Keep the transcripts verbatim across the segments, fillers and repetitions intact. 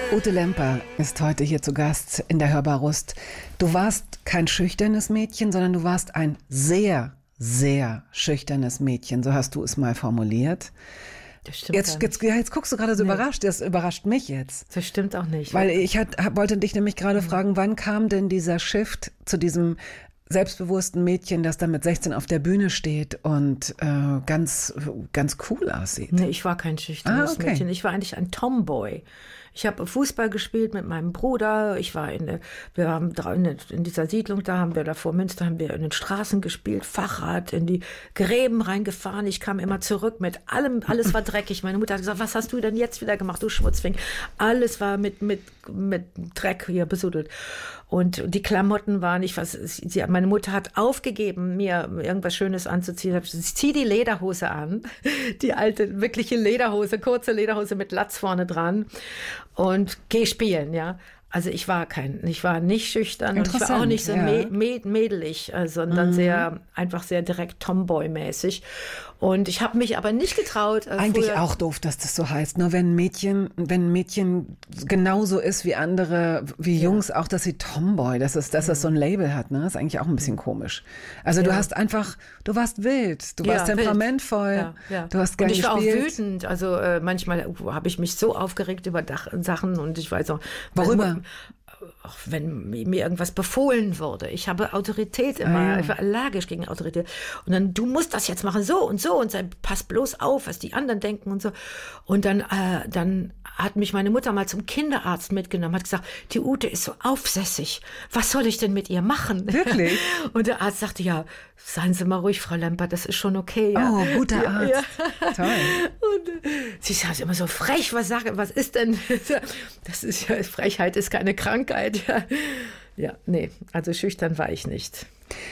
Ute Lemper ist heute hier zu Gast in der Hörbar-Rust. Du warst kein schüchternes Mädchen, sondern du warst ein sehr, sehr schüchternes Mädchen. So hast du es mal formuliert. Das stimmt Jetzt, jetzt, ja, jetzt guckst du gerade so nee. überrascht. Das überrascht mich jetzt. Das stimmt auch nicht. Weil ich hat, wollte dich nämlich gerade mhm. fragen, wann kam denn dieser Shift zu diesem selbstbewussten Mädchen, das dann mit sechzehn auf der Bühne steht und äh, ganz, ganz cool aussieht? Nee, ich war kein schüchternes ah, okay. Mädchen. Ich war eigentlich ein Tomboy. Ich habe Fußball gespielt mit meinem Bruder. Ich war in, wir haben in dieser Siedlung, da haben wir da vor Münster, haben wir in den Straßen gespielt, Fahrrad, in die Gräben reingefahren. Ich kam immer zurück mit allem, alles war dreckig. Meine Mutter hat gesagt, was hast du denn jetzt wieder gemacht, du Schmutzfink? Alles war mit, mit, mit Dreck hier besudelt. Und die Klamotten waren nicht was. Sie, meine Mutter hat aufgegeben, mir irgendwas Schönes anzuziehen. Ich zieh die Lederhose an, die alte, wirkliche Lederhose, kurze Lederhose mit Latz vorne dran und geh spielen, ja. Also ich war kein, ich war nicht schüchtern und ich war auch nicht so ja. mä- mä- mädelig, sondern mhm. sehr, einfach sehr direkt Tomboy-mäßig. Und ich habe mich aber nicht getraut. Äh, Eigentlich früher, auch doof, dass das so heißt. Nur wenn ein Mädchen, wenn ein Mädchen genauso ist wie andere, wie ja. Jungs, auch, dass sie Tomboy, dass es, dass ja. es so ein Label hat, ne, ist eigentlich auch ein bisschen komisch. Also ja. du hast einfach, du warst wild, du warst ja, temperamentvoll, ja, ja. du hast gern Und ich gespielt. war auch wütend. Also äh, manchmal habe ich mich so aufgeregt über Dach- Sachen und ich weiß auch. Worüber? Auch wenn mir irgendwas befohlen wurde. Ich habe Autorität immer, ah, ja. ich war allergisch gegen Autorität. Und dann, du musst das jetzt machen, so und so und dann pass bloß auf, was die anderen denken und so. Und dann, äh, dann hat mich meine Mutter mal zum Kinderarzt mitgenommen, hat gesagt, die Ute ist so aufsässig. Was soll ich denn mit ihr machen? Wirklich? Und der Arzt sagte, ja, seien Sie mal ruhig, Frau Lemper, das ist schon okay. Ja. Oh, guter Arzt. Ja, ja. Toll. Und sie sagt immer so frech, was sag, was ist denn? Das ist ja, Frechheit ist keine Krankheit. Ja, ja, nee, also schüchtern war ich nicht.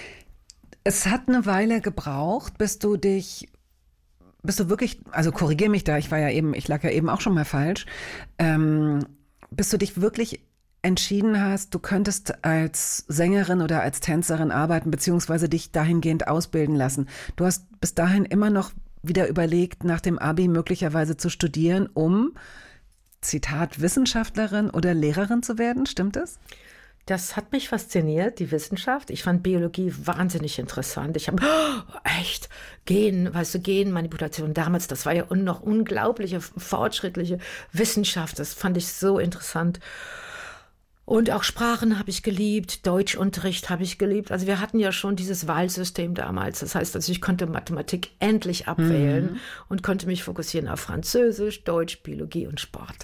Es hat eine Weile gebraucht, bis du dich, bis du wirklich, also korrigier mich da, ich war ja eben, ich lag ja eben auch schon mal falsch, ähm, bis du dich wirklich entschieden hast, du könntest als Sängerin oder als Tänzerin arbeiten, beziehungsweise dich dahingehend ausbilden lassen. Du hast bis dahin immer noch wieder überlegt, nach dem Abi möglicherweise zu studieren, um, Zitat, Wissenschaftlerin oder Lehrerin zu werden. Stimmt das? Das hat mich fasziniert, die Wissenschaft. Ich fand Biologie wahnsinnig interessant. Ich habe, oh, echt, Gen, weißt du, Genmanipulation damals, das war ja noch unglaubliche, fortschrittliche Wissenschaft. Das fand ich so interessant. Und auch Sprachen habe ich geliebt, Deutschunterricht habe ich geliebt. Also wir hatten ja schon dieses Wahlsystem damals. Das heißt, also ich konnte Mathematik endlich abwählen mhm. und konnte mich fokussieren auf Französisch, Deutsch, Biologie und Sport.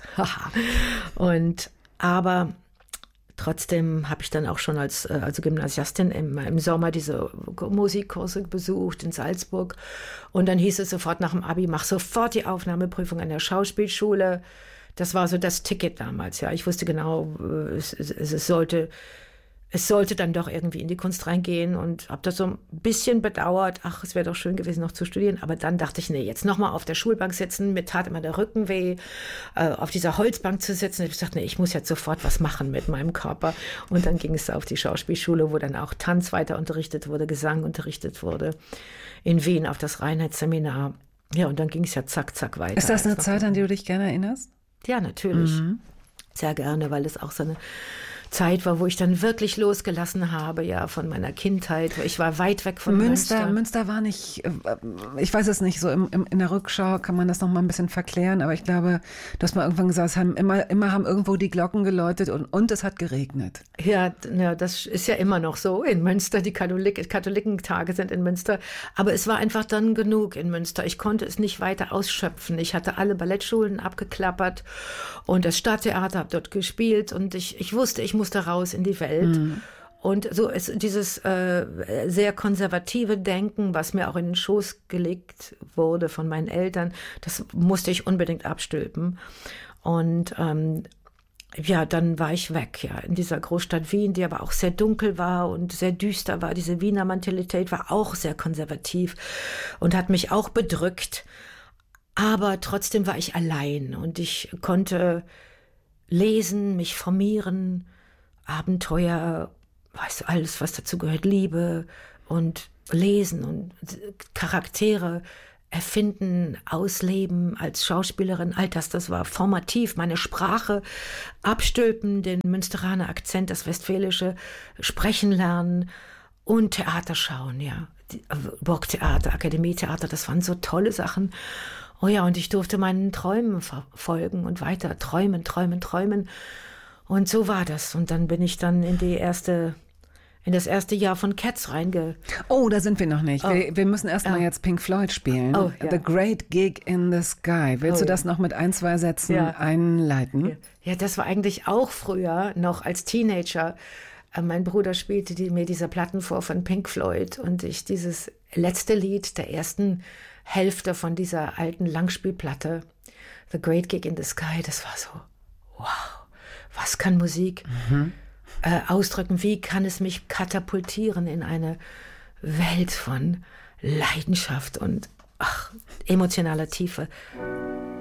und aber trotzdem habe ich dann auch schon als also Gymnasiastin im, im Sommer diese Musikkurse besucht in Salzburg. Und dann hieß es sofort nach dem Abi, mach sofort die Aufnahmeprüfung an der Schauspielschule. Das war so das Ticket damals, ja. Ich wusste genau, es, es, es, sollte, es sollte dann doch irgendwie in die Kunst reingehen und habe das so ein bisschen bedauert. Ach, es wäre doch schön gewesen, noch zu studieren. Aber dann dachte ich, nee, jetzt nochmal auf der Schulbank sitzen. Mir tat immer der Rücken weh, äh, auf dieser Holzbank zu sitzen. Ich dachte, nee, ich muss jetzt sofort was machen mit meinem Körper. Und dann ging es auf die Schauspielschule, wo dann auch Tanz weiter unterrichtet wurde, Gesang unterrichtet wurde. In Wien auf das Reinheitsseminar. Ja, und dann ging es ja zack, zack weiter. Ist das eine Zeit, an die du dich gerne erinnerst? Ja, natürlich. Mhm. Sehr gerne, weil es auch so eine Zeit war, wo ich dann wirklich losgelassen habe, ja, von meiner Kindheit. Ich war weit weg von Münster. Münster, Münster war nicht, ich weiß es nicht, so im, im, in der Rückschau kann man das noch mal ein bisschen verklären, aber ich glaube, du hast mal irgendwann gesagt, es haben immer, immer haben irgendwo die Glocken geläutet und, und es hat geregnet. Ja, ja, das ist ja immer noch so in Münster. Die Katholik, Katholikentage sind in Münster. Aber es war einfach dann genug in Münster. Ich konnte es nicht weiter ausschöpfen. Ich hatte alle Ballettschulen abgeklappert und das Stadttheater, habe dort gespielt und ich, ich wusste, ich musste raus in die Welt. Mhm. Und so ist dieses äh, sehr konservative Denken, was mir auch in den Schoß gelegt wurde von meinen Eltern, das musste ich unbedingt abstülpen. Und ähm, ja, dann war ich weg, ja, in dieser Großstadt Wien, die aber auch sehr dunkel war und sehr düster war. Diese Wiener Mentalität war auch sehr konservativ und hat mich auch bedrückt. Aber trotzdem war ich allein und ich konnte lesen, mich formieren, Abenteuer, weißt du, alles, was dazu gehört, Liebe und Lesen und Charaktere erfinden, ausleben als Schauspielerin, all das, das war formativ. Meine Sprache abstülpen, den Münsteraner Akzent, das Westfälische sprechen lernen und Theater schauen, ja. Die, Burgtheater, Akademietheater, das waren so tolle Sachen. Oh ja, und ich durfte meinen Träumen verfolgen und weiter träumen, träumen, träumen. Und so war das. Und dann bin ich dann in die erste, in das erste Jahr von Cats reinge... Oh, da sind wir noch nicht. Oh. Wir, wir müssen erst mal Ja. jetzt Pink Floyd spielen. Oh, ja. The Great Gig in the Sky. Willst Oh, du das ja. noch mit ein, zwei Sätzen Ja. einleiten? Ja, das war eigentlich auch früher, noch als Teenager. Äh, Mein Bruder spielte die, mir diese Platten vor von Pink Floyd und ich dieses letzte Lied der ersten Hälfte von dieser alten Langspielplatte, The Great Gig in the Sky, das war so, wow, was kann Musik Mhm. äh, ausdrücken? Wie kann es mich katapultieren in eine Welt von Leidenschaft und ach, emotionaler Tiefe?